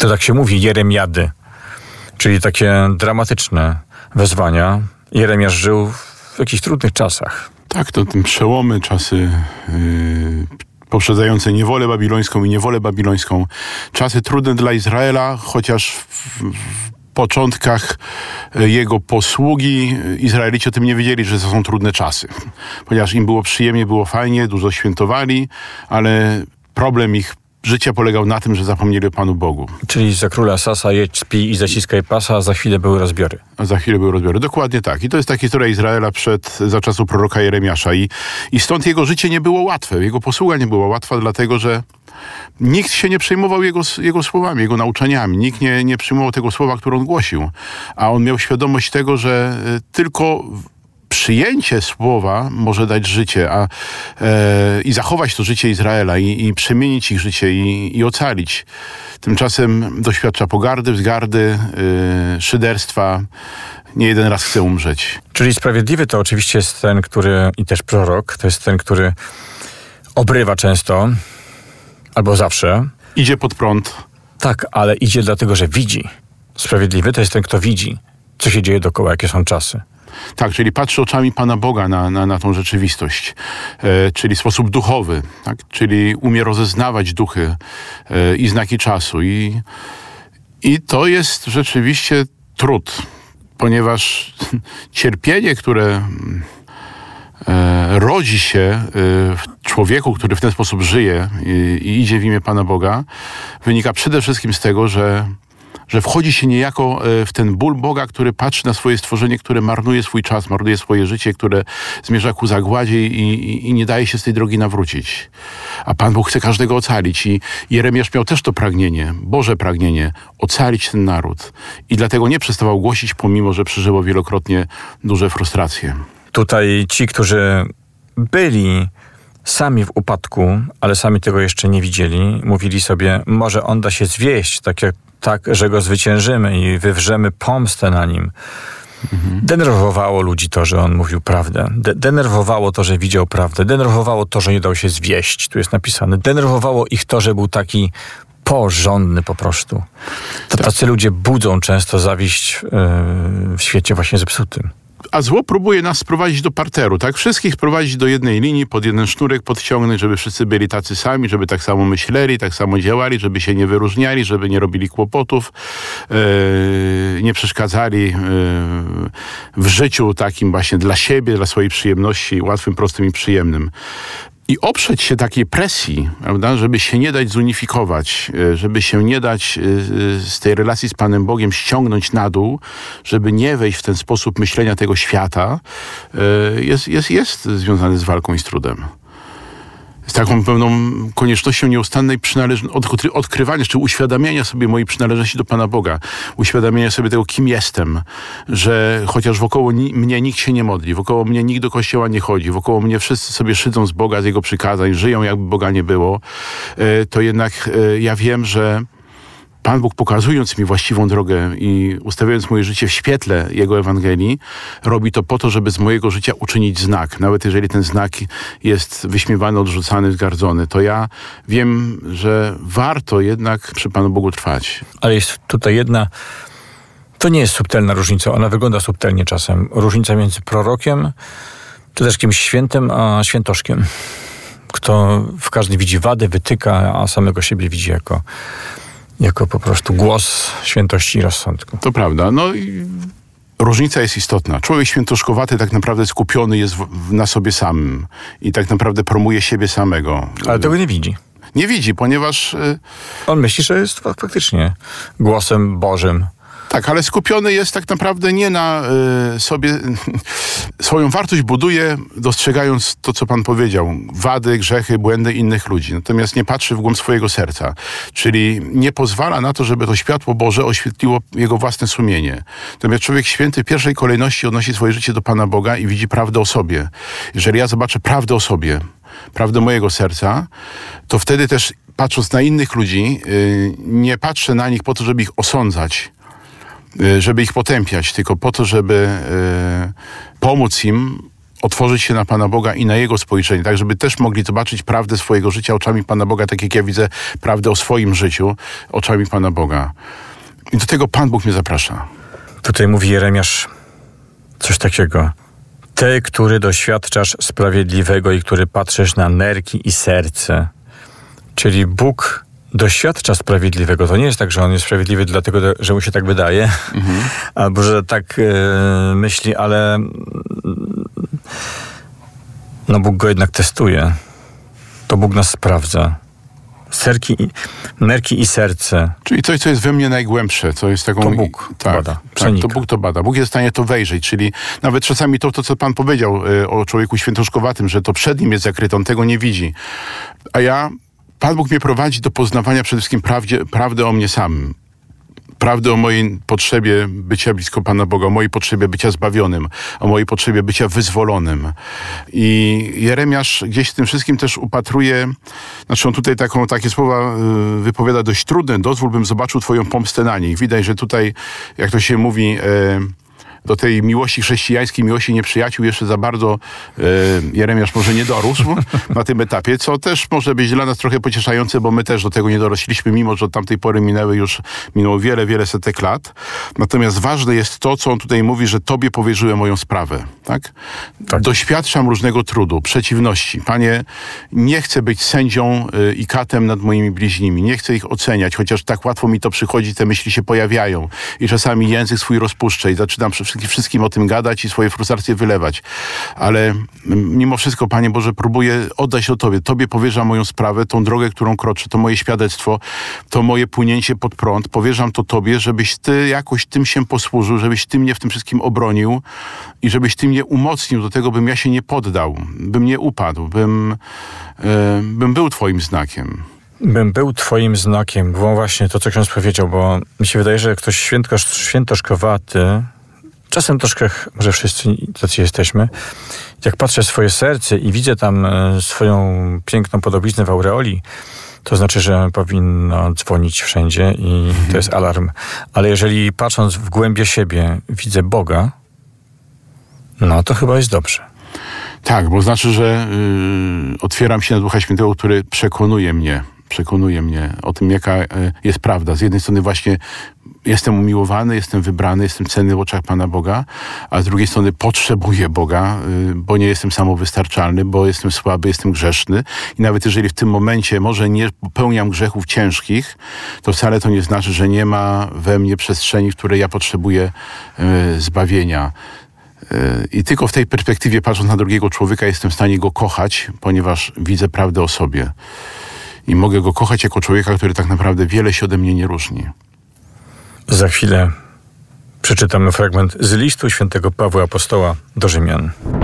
To tak się mówi, Jeremiady, czyli takie dramatyczne wezwania. Jeremiasz żył w jakichś trudnych czasach. Tak, to tym przełomy, czasy poprzedzające niewolę babilońską i niewolę babilońską. Czasy trudne dla Izraela, chociaż w początkach jego posługi Izraelici o tym nie wiedzieli, że to są trudne czasy. Ponieważ im było przyjemnie, było fajnie, dużo świętowali, ale problem ich życia polegał na tym, że zapomnieli o Panu Bogu. Czyli za króla Sasa jedź, spij i zaciskaj pasa, a za chwilę były rozbiory. A za chwilę były rozbiory. Dokładnie tak. I to jest ta historia Izraela za czasów proroka Jeremiasza. I stąd jego życie nie było łatwe. Jego posługa nie była łatwa, dlatego że nikt się nie przejmował jego słowami, jego nauczaniami. Nikt nie przyjmował tego słowa, które on głosił. A on miał świadomość tego, że tylko przyjęcie słowa może dać życie i zachować to życie Izraela i przemienić ich życie i ocalić. Tymczasem doświadcza pogardy, wzgardy, szyderstwa. Nie jeden raz chce umrzeć. Czyli sprawiedliwy to oczywiście jest ten, który, i też prorok, to jest ten, który obrywa często, albo zawsze. Idzie pod prąd. Tak, ale idzie dlatego, że widzi. Sprawiedliwy to jest ten, kto widzi, co się dzieje dookoła, jakie są czasy. Tak, czyli patrzy oczami Pana Boga na tą rzeczywistość, czyli w sposób duchowy, tak? Czyli umie rozeznawać duchy i znaki czasu. I to jest rzeczywiście trud, ponieważ cierpienie, które rodzi się w człowieku, który w ten sposób żyje i idzie w imię Pana Boga, wynika przede wszystkim z tego, że wchodzi się niejako w ten ból Boga, który patrzy na swoje stworzenie, które marnuje swój czas, marnuje swoje życie, które zmierza ku zagładzie i nie daje się z tej drogi nawrócić. A Pan Bóg chce każdego ocalić i Jeremiasz miał też to pragnienie, Boże pragnienie, ocalić ten naród. I dlatego nie przestawał głosić, pomimo że przeżyło wielokrotnie duże frustracje. Tutaj ci, którzy byli sami w upadku, ale sami tego jeszcze nie widzieli, mówili sobie, może on da się zwieść, tak, że go zwyciężymy i wywrzemy pomstę na nim. Denerwowało ludzi to, że on mówił prawdę. Denerwowało to, że widział prawdę. Denerwowało to, że nie dał się zwieść. Tu jest napisane. Denerwowało ich to, że był taki porządny po prostu. Tacy ludzie budzą często zawiść w świecie właśnie zepsutym. A zło próbuje nas sprowadzić do parteru, tak? Wszystkich sprowadzić do jednej linii, pod jeden sznurek podciągnąć, żeby wszyscy byli tacy sami, żeby tak samo myśleli, tak samo działali, żeby się nie wyróżniali, żeby nie robili kłopotów, nie przeszkadzali w życiu takim właśnie dla siebie, dla swojej przyjemności, łatwym, prostym i przyjemnym. I oprzeć się takiej presji, prawda, żeby się nie dać zunifikować, żeby się nie dać z tej relacji z Panem Bogiem ściągnąć na dół, żeby nie wejść w ten sposób myślenia tego świata, jest związany z walką i z trudem. Z taką pewną koniecznością nieustannej odkrywania, czy uświadamiania sobie mojej przynależności do Pana Boga. Uświadamiania sobie tego, kim jestem. Że chociaż wokoło mnie nikt się nie modli, wokoło mnie nikt do kościoła nie chodzi, wokoło mnie wszyscy sobie szydzą z Boga, z Jego przykazań, żyją jakby Boga nie było, to jednak ja wiem, że Pan Bóg, pokazując mi właściwą drogę i ustawiając moje życie w świetle Jego Ewangelii, robi to po to, żeby z mojego życia uczynić znak. Nawet jeżeli ten znak jest wyśmiewany, odrzucany, zgardzony, to ja wiem, że warto jednak przy Panu Bogu trwać. Ale jest tutaj jedna, to nie jest subtelna różnica, ona wygląda subtelnie czasem. Różnica między prorokiem, czy też kimś świętym, a świętoszkiem. Kto w każdym widzi wadę, wytyka, a samego siebie widzi jako po prostu głos świętości i rozsądku. To prawda. No i różnica jest istotna. Człowiek świętoszkowaty tak naprawdę skupiony jest na sobie samym i tak naprawdę promuje siebie samego. Ale tego nie widzi. Nie widzi, ponieważ on myśli, że jest faktycznie głosem Bożym. Tak, ale skupiony jest tak naprawdę nie na sobie. Swoją wartość buduje, dostrzegając to, co Pan powiedział. Wady, grzechy, błędy innych ludzi. Natomiast nie patrzy w głąb swojego serca. Czyli nie pozwala na to, żeby to światło Boże oświetliło jego własne sumienie. Natomiast człowiek święty w pierwszej kolejności odnosi swoje życie do Pana Boga i widzi prawdę o sobie. Jeżeli ja zobaczę prawdę o sobie, prawdę mojego serca, to wtedy też patrząc na innych ludzi, nie patrzę na nich po to, żeby ich osądzać, żeby ich potępiać, tylko po to, żeby pomóc im otworzyć się na Pana Boga i na Jego spojrzenie, tak żeby też mogli zobaczyć prawdę swojego życia oczami Pana Boga, tak jak ja widzę prawdę o swoim życiu oczami Pana Boga. I do tego Pan Bóg mnie zaprasza. Tutaj mówi Jeremiasz coś takiego. Ty, który doświadczasz sprawiedliwego i który patrzysz na nerki i serce. Czyli Bóg doświadcza sprawiedliwego. To nie jest tak, że on jest sprawiedliwy dlatego, że mu się tak wydaje, albo że tak myśli, ale no Bóg go jednak testuje. To Bóg nas sprawdza. Nerki i serce. Czyli coś, co jest we mnie najgłębsze, co jest taką... To Bóg bada, tak, to Bóg to bada. Bóg jest w stanie to wejrzeć, czyli nawet czasami to, co Pan powiedział o człowieku świętoszkowatym, że to przed nim jest zakryte, on tego nie widzi. A Pan Bóg mnie prowadzi do poznawania przede wszystkim prawdy o mnie samym. Prawdy o mojej potrzebie bycia blisko Pana Boga, o mojej potrzebie bycia zbawionym, o mojej potrzebie bycia wyzwolonym. I Jeremiasz gdzieś w tym wszystkim też upatruje, znaczy on tutaj takie słowa wypowiada dość trudne. Dozwól, bym zobaczył Twoją pomstę na nich. Widać, że tutaj, jak to się mówi... do tej miłości chrześcijańskiej, miłości nieprzyjaciół jeszcze za bardzo Jeremiasz może nie dorósł na tym etapie, co też może być dla nas trochę pocieszające, bo my też do tego nie dorośliśmy, mimo że od tamtej pory minęło wiele, wiele setek lat. Natomiast ważne jest to, co on tutaj mówi, że Tobie powierzyłem moją sprawę. Tak? Doświadczam różnego trudu, przeciwności. Panie, nie chcę być sędzią i katem nad moimi bliźnimi. Nie chcę ich oceniać, chociaż tak łatwo mi to przychodzi, te myśli się pojawiają. I czasami język swój rozpuszczę i zaczynam wszystkim o tym gadać i swoje frustracje wylewać. Ale mimo wszystko, Panie Boże, próbuję oddać to Tobie. Tobie powierzam moją sprawę, tą drogę, którą kroczę, to moje świadectwo, to moje płynięcie pod prąd. Powierzam to Tobie, żebyś Ty jakoś tym się posłużył, żebyś Ty mnie w tym wszystkim obronił i żebyś Ty mnie umocnił do tego, bym ja się nie poddał, bym nie upadł, bym był Twoim znakiem. Bym był Twoim znakiem. Było właśnie to, co ksiądz powiedział, bo mi się wydaje, że ktoś świętoszkowaty, czasem troszkę, może wszyscy tacy jesteśmy, jak patrzę w swoje serce i widzę tam swoją piękną podobiznę w aureoli, to znaczy, że powinno dzwonić wszędzie i to jest alarm. Ale jeżeli patrząc w głębie siebie widzę Boga, no to chyba jest dobrze. Tak, bo znaczy, że otwieram się na Ducha Świętego, który przekonuje mnie o tym, jaka jest prawda. Z jednej strony właśnie jestem umiłowany, jestem wybrany, jestem cenny w oczach Pana Boga, a z drugiej strony potrzebuję Boga, bo nie jestem samowystarczalny, bo jestem słaby, jestem grzeszny i nawet jeżeli w tym momencie może nie popełniam grzechów ciężkich, to wcale to nie znaczy, że nie ma we mnie przestrzeni, w której ja potrzebuję zbawienia. I tylko w tej perspektywie, patrząc na drugiego człowieka, jestem w stanie go kochać, ponieważ widzę prawdę o sobie. I mogę go kochać jako człowieka, który tak naprawdę wiele się ode mnie nie różni. Za chwilę przeczytamy fragment z listu świętego Pawła Apostoła do Rzymian.